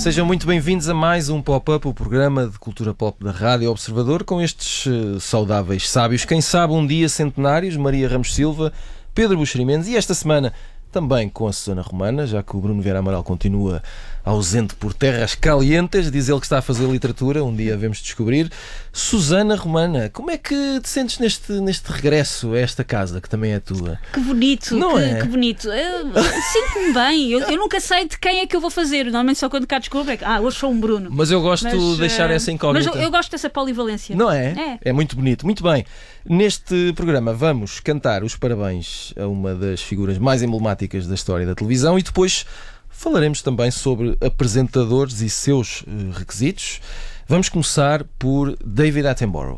Sejam muito bem-vindos a mais um Pop-Up, o programa de cultura pop da Rádio Observador, com estes saudáveis sábios, quem sabe um dia centenários, Maria Ramos Silva, Pedro Buxeri Mendes, e esta semana também com a Susana Romana, já que o Bruno Vieira Amaral continua ausente por terras calientes, diz ele que está a fazer literatura, um dia devemos descobrir. Susana Romana, como é que te sentes neste regresso a esta casa, que também é tua? Que bonito, não é? Que bonito. Sinto-me bem, eu nunca sei de quem é que eu vou fazer, normalmente só quando cá descubro é que, hoje sou um Bruno. Mas eu gosto de deixar essa incógnita. Mas eu gosto dessa polivalência. Não é? É muito bonito. Muito bem. Neste programa vamos cantar os parabéns a uma das figuras mais emblemáticas da história da televisão e depois falaremos também sobre apresentadores e seus requisitos. Vamos começar por David Attenborough.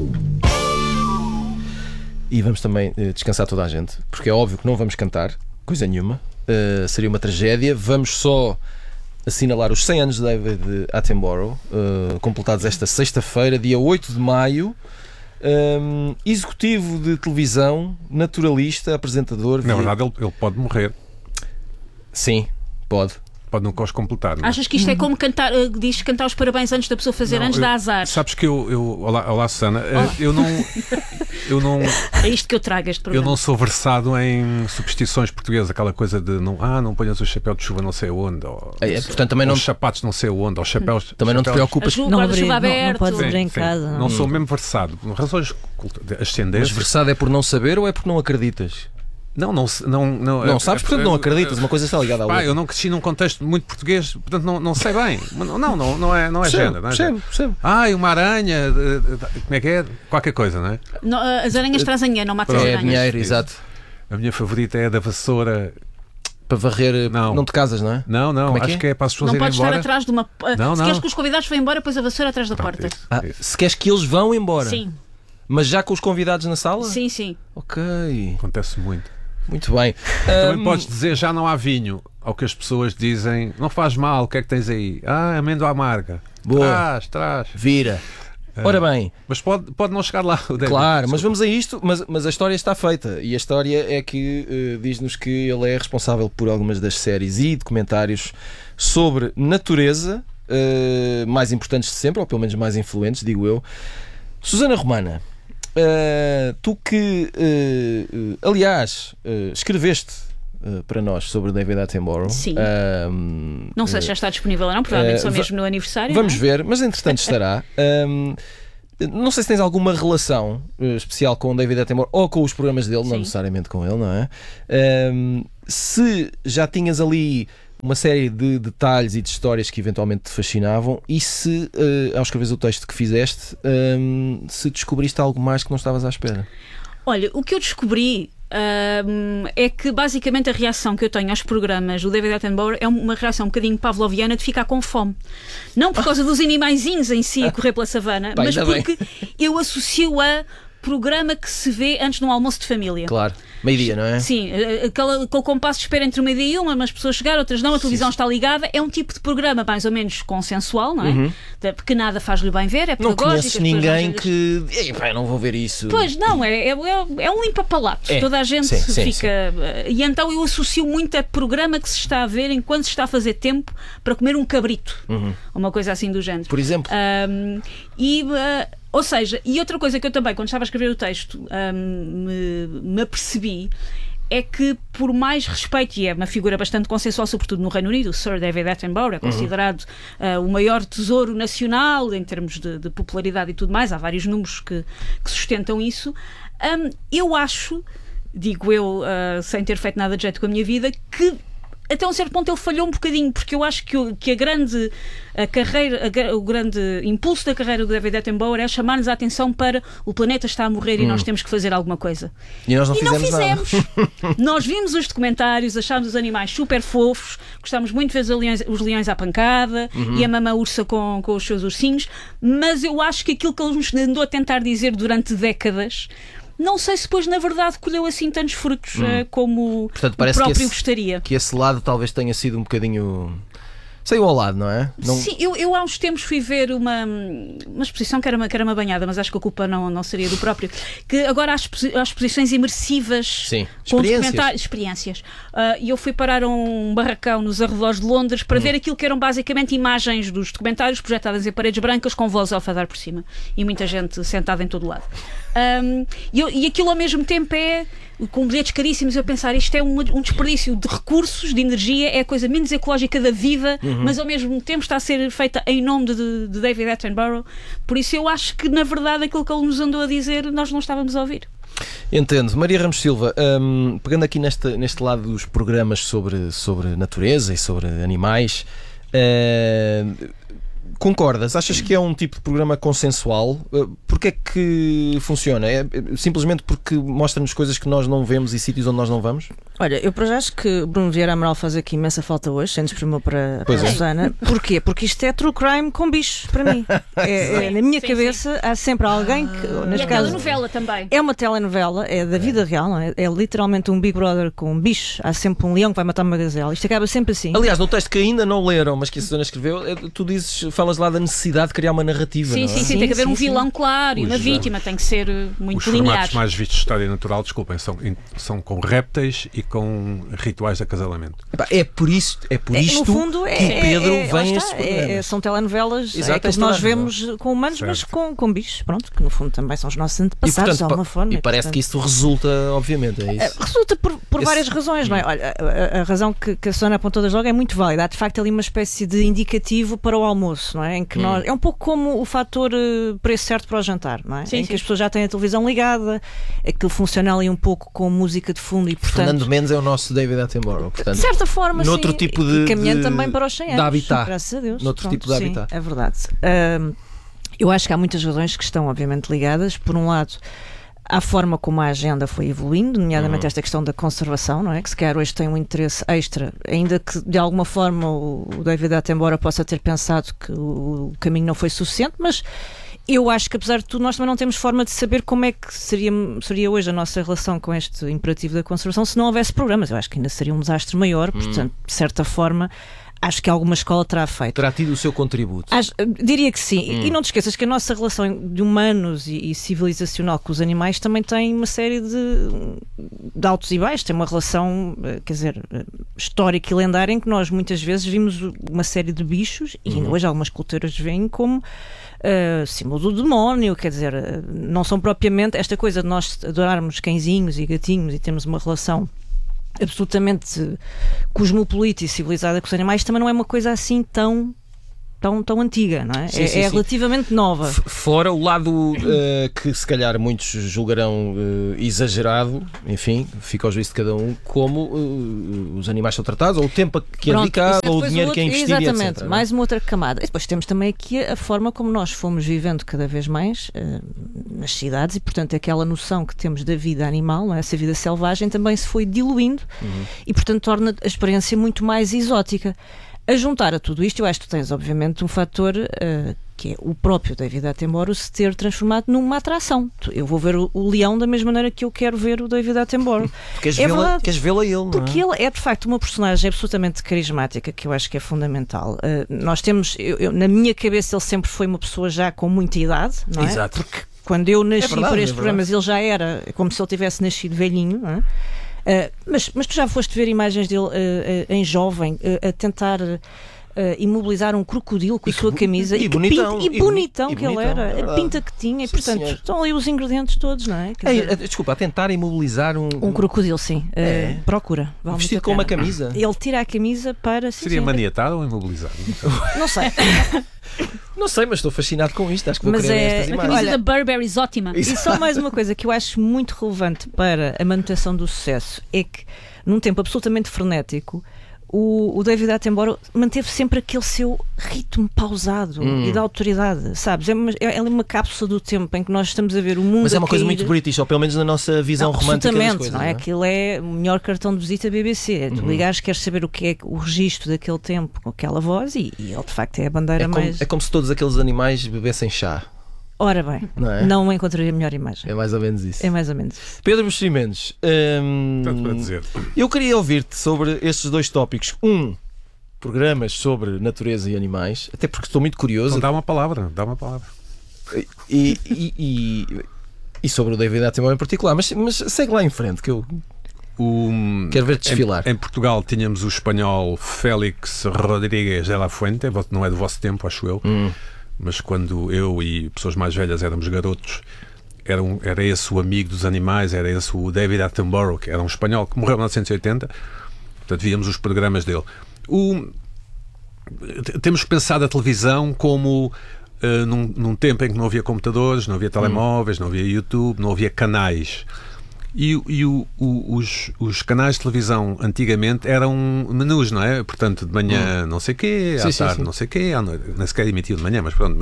E vamos também descansar toda a gente, porque é óbvio que não vamos cantar coisa nenhuma. Seria uma tragédia. Vamos só assinalar os 100 anos de David Attenborough, completados esta sexta-feira, dia 8 de maio. Executivo de televisão, naturalista, apresentador. Na verdade, ele pode morrer. Sim, pode. Pode nunca os completar. Não é? Achas que isto é como cantar os parabéns antes da pessoa fazer, antes da azar? Sabes que olá Susana, eu não é isto que eu trago este programa. Eu não sou versado em superstições portuguesas, aquela coisa de não ponhas o chapéu de chuva não sei onde, portanto, também os sapatos não sei onde, os chapéus. Também não te preocupas. Não podes abrir em casa. Não sou mesmo versado, por razões ascendentes. Mas versado é por não saber ou é porque não acreditas? Não sabes, portanto não acreditas, uma coisa está ligada à outra. Eu não cresci num contexto muito português, portanto não sei bem. Não é género. Percebo. Uma aranha, como é que é? Qualquer coisa, não é? As aranhas trazem dinheiro, não matas as aranhas. É dinheiro, exato. A minha favorita é a da vassoura. Para varrer, não te casas, não é? Não, acho que é para as pessoas irem embora. Não podes estar atrás de uma... Se queres que os convidados vão embora, pões a vassoura atrás da porta. Isso. Se queres que eles vão embora? Sim. Mas já com os convidados na sala? Sim. Ok. Acontece muito. Muito bem. Também podes dizer já não há vinho, ao que as pessoas dizem, não faz mal, o que é que tens aí? Amêndoa amarga. Boa. Traz. Vira. Ora bem. Mas pode não chegar lá. Claro, mas vamos a isto. Mas a história está feita. E a história é que diz-nos que ele é responsável por algumas das séries e documentários sobre natureza, mais importantes de sempre, ou pelo menos mais influentes, digo eu. Susana Romana, tu que, aliás, escreveste para nós sobre David Attenborough. Sim. Não sei se já está disponível ou não, provavelmente só mesmo no aniversário. Vamos ver, mas entretanto estará. Não sei se tens alguma relação especial com o David Attenborough ou com os programas dele, não necessariamente com ele, não é? Se já tinhas ali uma série de detalhes e de histórias que eventualmente te fascinavam e se, ao escreveres o texto que fizeste, se descobriste algo mais que não estavas à espera. Olha, o que eu descobri é que basicamente a reação que eu tenho aos programas do David Attenborough é uma reação um bocadinho pavloviana de ficar com fome. Não por causa dos animaizinhos em si a correr pela savana, mas porque eu associo a programa que se vê antes de um almoço de família. Claro, meio-dia, não é? Sim, com o compasso de espera entre uma meia e uma, mas pessoas chegaram, outras não, a televisão está ligada. É um tipo de programa mais ou menos consensual, não é? Porque nada faz-lhe bem ver, é pedagógico. Não conheço ninguém que... não vou ver isso. Pois não, é um limpa-palatos. Toda a gente fica... E então eu associo muito a programa que se está a ver enquanto se está a fazer tempo para comer um cabrito. Uma coisa assim do género. Por exemplo? Ou seja, e outra coisa que eu também, quando estava a escrever o texto, me apercebi é que, por mais respeito, e é uma figura bastante consensual, sobretudo no Reino Unido, o Sir David Attenborough é considerado o maior tesouro nacional em termos de popularidade e tudo mais, há vários números que sustentam isso. Eu acho, digo eu, sem ter feito nada de jeito com a minha vida, que até um certo ponto ele falhou um bocadinho, porque eu acho que o grande impulso da carreira do David Attenborough é chamar-nos a atenção para o planeta está a morrer e nós temos que fazer alguma coisa. E nós não fizemos nada. Nós vimos os documentários, achámos os animais super fofos, gostámos muito de ver os leões à pancada e a mamã ursa com os seus ursinhos, mas eu acho que aquilo que ele nos andou a tentar dizer durante décadas, não sei se depois na verdade colheu assim tantos frutos como portanto, o próprio gostaria. Que esse lado talvez tenha sido um bocadinho Saiu ao lado, não é? Sim, eu há uns tempos fui ver uma exposição que era uma banhada, mas acho que a culpa não seria do próprio. Que agora há exposições imersivas. Sim, com experiências. E eu fui parar a um barracão nos arredores de Londres para ver aquilo que eram basicamente imagens dos documentários projetadas em paredes brancas com voz a alfadar por cima. E muita gente sentada em todo lado. E aquilo ao mesmo tempo com bilhetes caríssimos, eu pensar, isto é um desperdício de recursos, de energia, é a coisa menos ecológica da vida, mas ao mesmo tempo está a ser feita em nome de David Attenborough. Por isso eu acho que, na verdade, aquilo que ele nos andou a dizer, nós não estávamos a ouvir. Entendo. Maria Ramos Silva, pegando aqui neste lado dos programas sobre natureza e sobre animais, concordas? Achas que é um tipo de programa consensual? Porquê é que funciona? É simplesmente porque mostra-nos coisas que nós não vemos e sítios onde nós não vamos? Olha, eu para já acho que Bruno Vieira Amaral faz aqui imensa falta hoje, sendo primou para a Susana. Porquê? Porque isto é true crime com bichos, para mim. Na minha cabeça há sempre alguém que... E a telenovela também. É uma telenovela, é da vida real, não é? É literalmente um Big Brother com bichos. Há sempre um leão que vai matar uma gazela. Isto acaba sempre assim. Aliás, no texto que ainda não leram, mas que a Susana escreveu, tu falas lá da necessidade de criar uma narrativa. Sim, não é? sim, tem que haver um vilão claro e uma vítima, tem que ser muito linear. Os formatos mais vistos de história natural, desculpem, são com répteis e com rituais de acasalamento. É por isto que Pedro vem a estes programas. São telenovelas que nós vemos com humanos, mas com bichos, pronto, que no fundo também são os nossos antepassados de alguma forma. E parece que isso resulta, obviamente, é isso. Resulta por várias razões, não é? Olha, a razão que a Susana apontou desde logo é muito válida. Há de facto ali uma espécie de indicativo para o almoço, não é? Em que é um pouco como o fator preço certo para o jantar, não é? Em que as pessoas já têm a televisão ligada, aquilo funciona ali um pouco com música de fundo e portanto... Fernando Mendes é o nosso David Attenborough, portanto, de certa forma, noutro sim, tipo e caminhando também para os 100 anos, habitat, graças a Deus. Noutro tipo de habitat. É verdade. Eu acho que há muitas razões que estão obviamente ligadas. Por um lado, à forma como a agenda foi evoluindo, nomeadamente esta questão da conservação, não é? Que se calhar hoje tem um interesse extra, ainda que de alguma forma o David Attenborough possa ter pensado que o caminho não foi suficiente, mas eu acho que apesar de tudo nós também não temos forma de saber como é que seria hoje a nossa relação com este imperativo da conservação se não houvesse programas. Eu acho que ainda seria um desastre maior, portanto, de certa forma acho que alguma escola terá feito. Terá tido o seu contributo. Diria que sim. E não te esqueças que a nossa relação de humanos e civilizacional com os animais também tem uma série de altos e baixos. Tem uma relação, quer dizer, histórica e lendária em que nós muitas vezes vimos uma série de bichos e ainda hoje algumas culturas veem como símbolo do demónio, quer dizer, não são propriamente esta coisa de nós adorarmos cãezinhos e gatinhos e termos uma relação absolutamente cosmopolita e civilizada com os animais, também não é uma coisa assim tão antiga, não é? Sim, sim. Relativamente nova. Fora o lado que se calhar muitos julgarão exagerado, enfim, fica ao juízo de cada um, como os animais são tratados, ou o tempo que é dedicado, ou o dinheiro que é investido, exatamente, etc. mais uma outra camada. E depois temos também aqui a forma como nós fomos vivendo cada vez mais nas cidades e, portanto, aquela noção que temos da vida animal, não é? Essa vida selvagem também se foi diluindo e, portanto, torna a experiência muito mais exótica. A juntar a tudo isto, eu acho que tu tens, obviamente, um fator que é o próprio David Attenborough se ter transformado numa atração. Eu vou ver o leão da mesma maneira que eu quero ver o David Attenborough. Queres vê-lo a ele, não é? Porque ele é, de facto, uma personagem absolutamente carismática, que eu acho que é fundamental. Nós temos, na minha cabeça, ele sempre foi uma pessoa já com muita idade, não é? Exato. Porque quando eu nasci para estes programas, ele já era como se ele tivesse nascido velhinho, não é? Mas tu já foste ver imagens dele em jovem a tentar imobilizar um crocodilo com a sua camisa e bonitão que ele era, a pinta que tinha e, portanto, estão ali os ingredientes todos, não é? Desculpa, a tentar imobilizar um crocodilo, sim. Procura. Vestido com uma camisa. Ele tira a camisa para... Seria maniatado ou imobilizado? Não sei. Não sei, mas estou fascinado com isto. Acho que vou querer estas imagens. A camisa da Burberry's ótima. E só mais uma coisa que eu acho muito relevante para a manutenção do sucesso é que, num tempo absolutamente frenético, o David Attenborough manteve sempre aquele seu ritmo pausado e de autoridade, sabes? É uma cápsula do tempo em que nós estamos a ver o mundo. Mas é uma coisa muito British, ou pelo menos na nossa visão romântica das coisas. Não é? Aquilo é o melhor cartão de visita BBC. Tu ligares, queres saber o que é o registro daquele tempo com aquela voz e ele de facto é a bandeira mais... É como se todos aqueles animais bebessem chá. Ora bem, não encontraria melhor imagem. É mais ou menos isso. É mais ou menos isso. Pedro Buxeri Mendes, tanto para dizer. Eu queria ouvir-te sobre estes dois tópicos. programas sobre natureza e animais, até porque estou muito curioso. Então dá uma palavra. E sobre o David Attenborough em particular, mas segue lá em frente que eu quero ver desfilar. Em Portugal tínhamos o espanhol Félix Rodríguez de la Fuente, não é do vosso tempo, acho eu, mas quando eu e pessoas mais velhas éramos garotos, era esse o amigo dos animais, era esse o David Attenborough, que era um espanhol que morreu em 1980, portanto víamos os programas dele. Temos pensado a televisão como num tempo em que não havia computadores, não havia telemóveis, não havia YouTube, não havia canais. E os canais de televisão antigamente eram menus, não é? Portanto, de manhã não sei o quê, à tarde não sei o quê, à noite, nem sequer emitiu de manhã, mas pronto.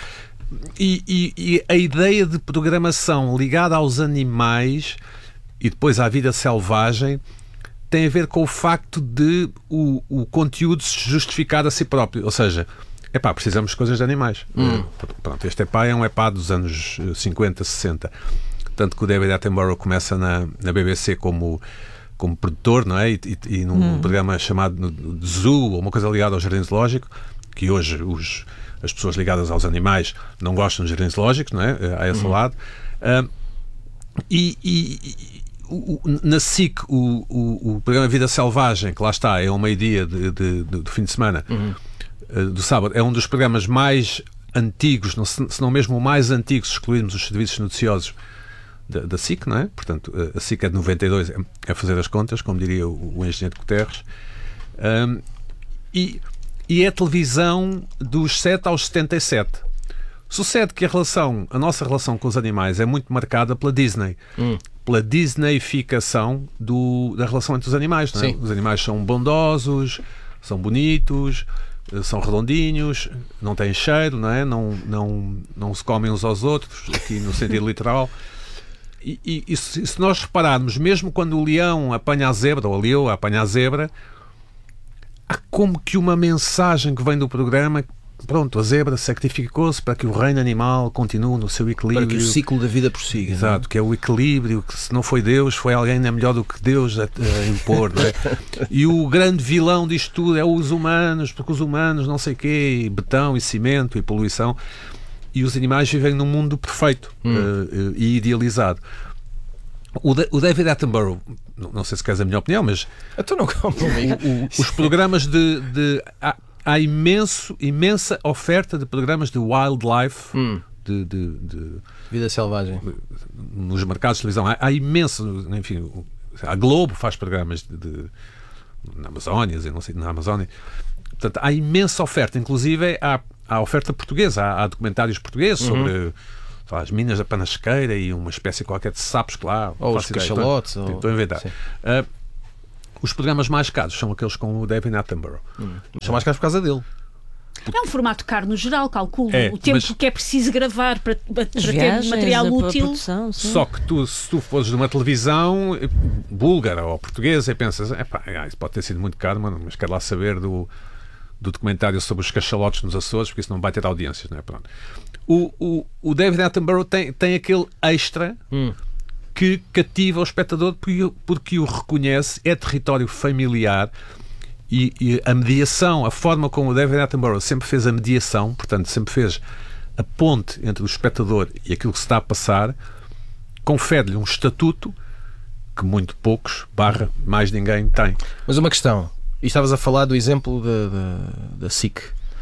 E a ideia de programação ligada aos animais e depois à vida selvagem tem a ver com o facto de o conteúdo se justificar a si próprio. Ou seja, precisamos de coisas de animais. Pronto, este é um epá dos anos 50, 60. Tanto que o David Attenborough começa na BBC como produtor, não é? E num programa chamado Zoo, ou uma coisa ligada ao jardim zoológico, que hoje as pessoas ligadas aos animais não gostam de jardins zoológicos, não é? Há esse lado. Na SIC, o programa Vida Selvagem, que lá está, é ao meio-dia do fim de semana, do sábado, é um dos programas mais antigos, se não mesmo o mais antigo, se excluirmos os serviços noticiosos da SIC, não é? Portanto, a SIC é de 92, é fazer as contas, como diria o engenheiro Guterres. E é a televisão dos 7 aos 77. Sucede que a nossa relação com os animais é muito marcada pela Disney. Pela Disneyficação da relação entre os animais, não é? Os animais são bondosos, são bonitos, são redondinhos, não têm cheiro, não é? Não se comem uns aos outros, aqui no sentido literal. E se nós repararmos, mesmo quando o leão apanha a zebra, ou a leoa apanha a zebra, há como que uma mensagem que vem do programa. Pronto, a zebra sacrificou-se para que o reino animal continue no seu equilíbrio. Para que o ciclo da vida prossiga. Exato, que é o equilíbrio, que se não foi Deus, foi alguém ainda melhor do que Deus a impor. Não é? E o grande vilão disto tudo é os humanos, porque os humanos não sei o quê, e betão e cimento e poluição. E os animais vivem num mundo perfeito e idealizado. O David Attenborough, não sei se queres a minha opinião, mas então não os programas há imensa oferta de programas de wildlife, de vida selvagem nos mercados de televisão. Há imenso, enfim, a Globo faz programas na Amazónia, eu não sei, na Amazónia. Portanto, há imensa oferta, inclusive há oferta portuguesa, há documentários portugueses sobre as minas da Panasqueira e uma espécie qualquer de sapos que lá... Ou os cachalotes. Estou a inventar. Os programas mais caros são aqueles com o David Attenborough. São mais caros por causa dele. É um formato caro no geral, calculo. O tempo que é preciso gravar para ter material útil. Produção, só que se tu fores de uma televisão búlgara ou portuguesa e pensas, isso pode ter sido muito caro, mas quero lá saber do documentário sobre os cachalotes nos Açores, porque isso não vai ter audiências, não é? Pronto. O David Attenborough tem aquele extra que cativa o espectador porque o reconhece, é território familiar e a mediação, a forma como o David Attenborough sempre fez a mediação, portanto sempre fez a ponte entre o espectador e aquilo que se está a passar, confere-lhe um estatuto que muito poucos, mais ninguém tem. Mas uma questão, e estavas a falar do exemplo da SIC.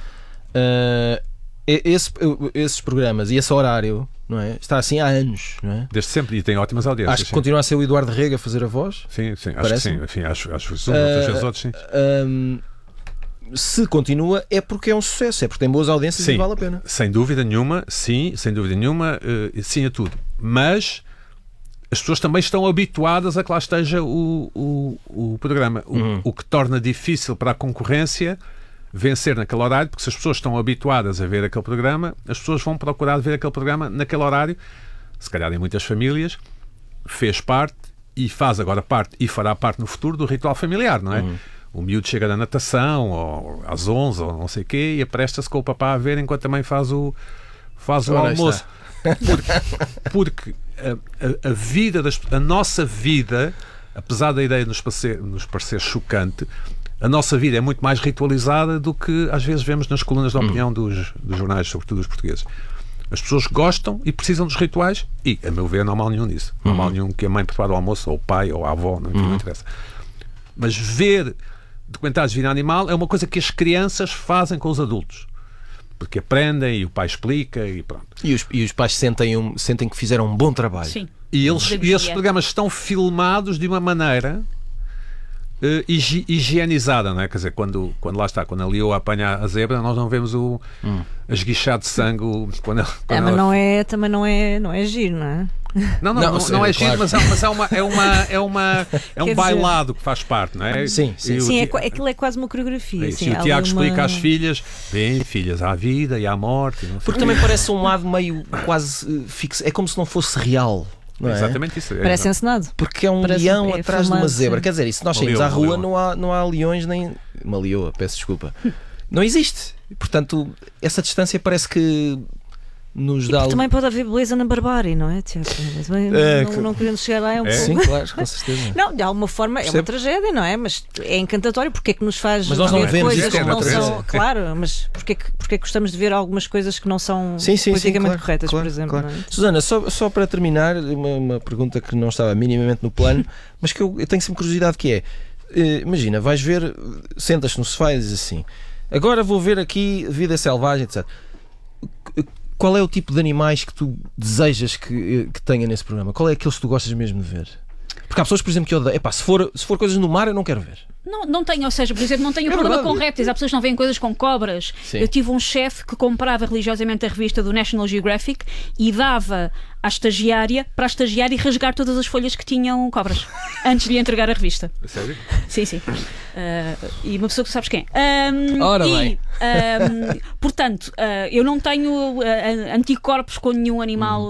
Esses programas e esse horário, não é? Está assim há anos, não é? Desde sempre, e tem ótimas audiências. Acho que continua a ser o Eduardo Rega a fazer a voz. Sim, acho que sim. Enfim, acho que outras vezes outros, sim. Se continua é porque é um sucesso, é porque tem boas audiências e vale a pena. Sem dúvida nenhuma, sim a tudo. Mas as pessoas também estão habituadas a que lá esteja o programa. O que torna difícil para a concorrência vencer naquele horário, porque se as pessoas estão habituadas a ver aquele programa, as pessoas vão procurar ver aquele programa naquele horário. Se calhar em muitas famílias fez parte e faz agora parte e fará parte no futuro do ritual familiar, não é? O miúdo chega da natação ou às 11 ou não sei o quê e apresta-se com o papá a ver enquanto também faz o almoço. Porque a nossa vida, apesar da ideia nos parecer chocante, a nossa vida é muito mais ritualizada do que às vezes vemos nas colunas de opinião dos jornais, sobretudo os portugueses. As pessoas gostam e precisam dos rituais e, a meu ver, não há mal nenhum nisso. Não há mal nenhum que a mãe prepare o almoço, ou o pai, ou a avó, não interessa. Mas ver documentários de vida animal é uma coisa que as crianças fazem com os adultos. Porque aprendem e o pai explica e pronto. E os pais sentem que fizeram um bom trabalho. Sim. E esses programas estão filmados de uma maneira higienizada, não é? Quer dizer, quando lá está, quando a leoa apanha a zebra, nós não vemos o esguichar de sangue quando mas também não é giro, não é? Não é giro, claro. mas é um Quer dizer, que faz parte, não é? Sim. Aquilo é quase uma coreografia. E o Tiago explica às filhas, bem, filhas, há vida e há morte. Porque também parece um lado meio quase fixo. É como se não fosse real. Não é? Exatamente isso. Parece encenado. Porque é um leão atrás de uma filmado, zebra. sim. Quer dizer, e se nós saímos à rua, não há leões nem. Uma leoa, peço desculpa. Não existe. Portanto, essa distância parece que nos dá. Também pode haver beleza na barbárie, não é, Tiago? Não querendo chegar lá é um pouco. Sim, claro, com certeza. Não, de alguma forma é uma tragédia, não é? Mas é encantatório porque é que nos faz mas nós não ver vemos coisas isso que como não uma são. tragédia. Claro, mas porque é que gostamos de ver algumas coisas que não são Sim, politicamente claro, corretas, claro, por exemplo. claro. Não é? Susana, só para terminar, uma pergunta que não estava minimamente no plano, mas que eu tenho sempre curiosidade, que é, imagina, vais ver, sentas-te no sofá e dizes assim, agora vou ver aqui Vida Selvagem, etc. Qual é o tipo de animais que tu desejas que tenha nesse programa? Qual é aqueles que tu gostas mesmo de ver? Porque há pessoas, por exemplo, que odeiam. Se for coisas no mar, eu não quero ver. Não tenho, ou seja, por exemplo, não tenho problema com répteis. Há pessoas que não veem coisas com cobras. Sim. Eu tive um chefe que comprava religiosamente a revista do National Geographic e dava à estagiária para a estagiária rasgar todas as folhas que tinham cobras antes de lhe entregar a revista. Sério? Sim. E uma pessoa que tu sabes quem. Ora bem. Portanto, eu não tenho anticorpos com nenhum animal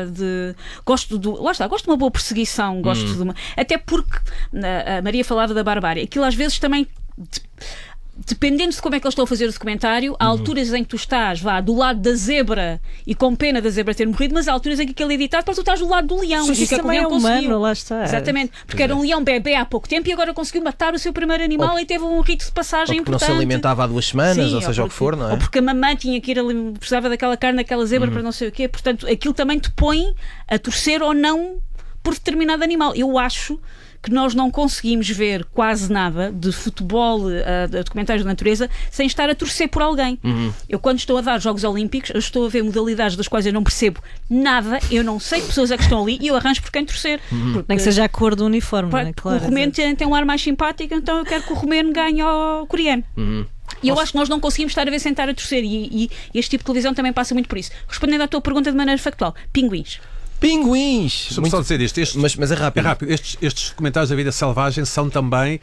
gosto de uma boa perseguição, gosto de uma. Até porque a Maria falava da barbárie. Aquilo às vezes também. Dependendo de como é que eles estão a fazer o documentário, há alturas em que tu estás do lado da zebra e com pena da zebra ter morrido, mas há alturas em que aquele é editado para tu estás do lado do leão. Sim, isso é também é humano, lá está. Exatamente, porque era um leão bebê há pouco tempo e agora conseguiu matar o seu primeiro animal e teve um rito de passagem porque importante. não se alimentava há 2 semanas, Sim, ou seja o que for, não é? Ou porque a mamãe tinha que ir ali, precisava daquela carne, daquela zebra para não sei o quê. Portanto, aquilo também te põe a torcer ou não por determinado animal. Eu acho que nós não conseguimos ver quase nada de futebol, de documentários de natureza, sem estar a torcer por alguém. Eu, quando estou a dar Jogos Olímpicos, eu estou a ver modalidades das quais eu não percebo nada, eu não sei que pessoas é que estão ali e eu arranjo por quem torcer. Nem que seja a cor do uniforme, não é? Claro, o romeno tem um ar mais simpático, então eu quero que o romeno ganhe ao coreano. E eu acho que nós não conseguimos estar a ver sem estar a torcer e este tipo de televisão também passa muito por isso. Respondendo à tua pergunta de maneira factual, pinguins. Pinguins! Deixa-me só dizer isto. Mas é rápido. Estes documentários da vida selvagem são também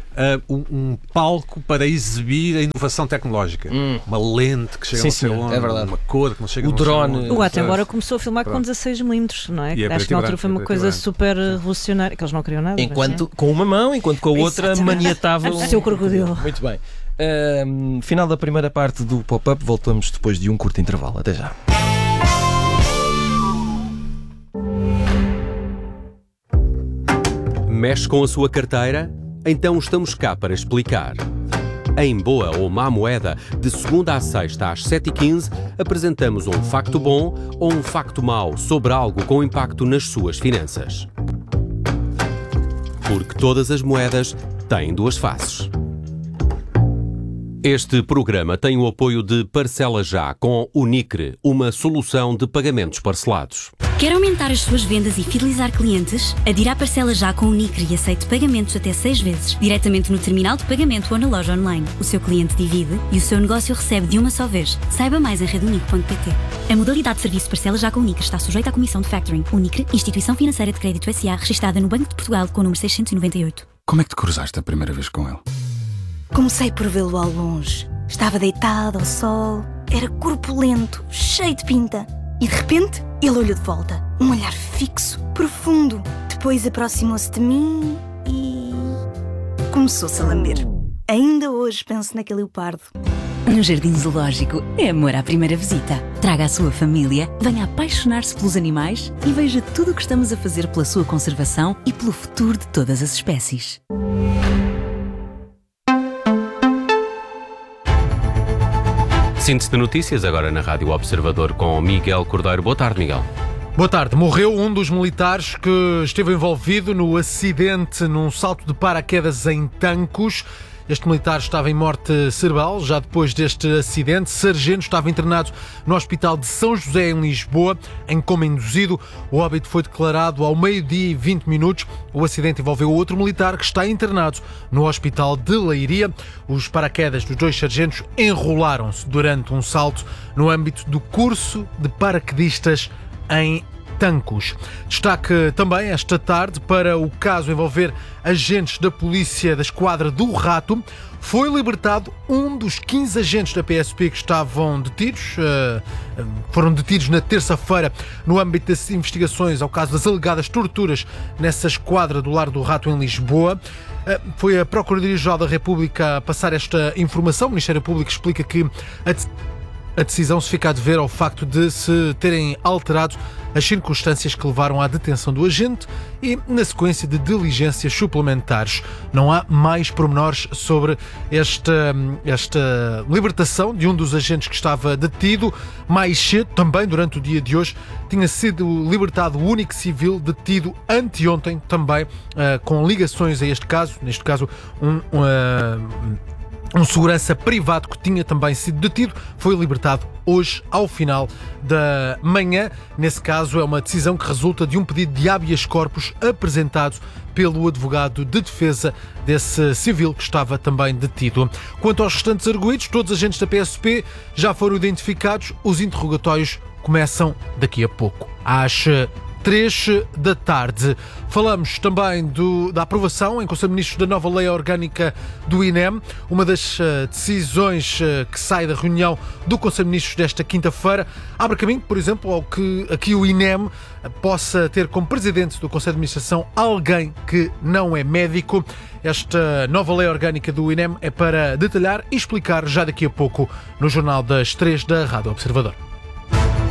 um palco para exibir a inovação tecnológica. Uma lente que chega não sei onde, é verdade. uma cor que não chega O não sei drone. onde. O Attenborough começou a filmar com 16mm, não é? E é Acho que na altura foi uma coisa branco. super revolucionária, que eles não queriam nada. Com uma mão, enquanto com a outra maniatava o seu crocodilo. Muito bem. Final da primeira parte do pop-up, voltamos depois de um curto intervalo. Até já. Mexe com a sua carteira? Então estamos cá para explicar. Em Boa ou Má Moeda, de segunda à sexta às 7h15, apresentamos um facto bom ou um facto mau sobre algo com impacto nas suas finanças. Porque todas as moedas têm 2 faces. Este programa tem o apoio de Parcela Já com Unicre, uma solução de pagamentos parcelados. Quer aumentar as suas vendas e fidelizar clientes? Adira à Parcela Já com o Unicre e aceite pagamentos até 6 vezes, diretamente no terminal de pagamento ou na loja online. O seu cliente divide e o seu negócio recebe de uma só vez. Saiba mais em redunic.pt. A modalidade de serviço Parcela Já com o Unicre está sujeita à comissão de factoring. Unicre, instituição financeira de crédito S.A., registada no Banco de Portugal com o número 698. Como é que te cruzaste a primeira vez com ele? Comecei por vê-lo ao longe. Estava deitado ao sol, era corpulento, cheio de pinta. E de repente, ele olhou de volta. Um olhar fixo, profundo. Depois aproximou-se de mim e... começou-se a lamber. Ainda hoje penso naquele leopardo. No Jardim Zoológico é amor à primeira visita. Traga a sua família, venha apaixonar-se pelos animais e veja tudo o que estamos a fazer pela sua conservação e pelo futuro de todas as espécies. Síntese de notícias agora na Rádio Observador com Miguel Cordeiro. Boa tarde, Miguel. Boa tarde. Morreu um dos militares que esteve envolvido no acidente num salto de paraquedas em Tancos. Este militar estava em morte cerebral já depois deste acidente. Sargento estava internado no Hospital de São José, em Lisboa, em coma induzido. O óbito foi declarado ao 12h20. O acidente envolveu outro militar que está internado no Hospital de Leiria. Os paraquedas dos dois sargentos enrolaram-se durante um salto no âmbito do curso de paraquedistas em Tancos. Destaque também esta tarde para o caso envolver agentes da polícia da Esquadra do Rato. Foi libertado um dos 15 agentes da PSP que estavam detidos. Foram detidos na terça-feira no âmbito das investigações ao caso das alegadas torturas nessa esquadra do Lar do Rato em Lisboa. Foi a Procuradoria-Geral da República a passar esta informação. O Ministério Público explica que a decisão se fica a dever ao facto de se terem alterado as circunstâncias que levaram à detenção do agente e na sequência de diligências suplementares. Não há mais pormenores sobre esta libertação de um dos agentes que estava detido. Mais cedo, também durante o dia de hoje, tinha sido libertado o único civil detido anteontem, também com ligações a este caso. Neste caso, um segurança privado que tinha também sido detido foi libertado hoje ao final da manhã. Nesse caso é uma decisão que resulta de um pedido de habeas corpus apresentado pelo advogado de defesa desse civil que estava também detido. Quanto aos restantes arguidos, todos os agentes da PSP já foram identificados. Os interrogatórios começam daqui a pouco, às 3 da tarde. Falamos também da aprovação em Conselho de Ministros da nova Lei Orgânica do INEM, uma das decisões que sai da reunião do Conselho de Ministros desta quinta-feira. Abre caminho, por exemplo, ao que aqui o INEM possa ter como presidente do Conselho de Administração alguém que não é médico. Esta nova Lei Orgânica do INEM é para detalhar e explicar já daqui a pouco no Jornal das 3 da Rádio Observador.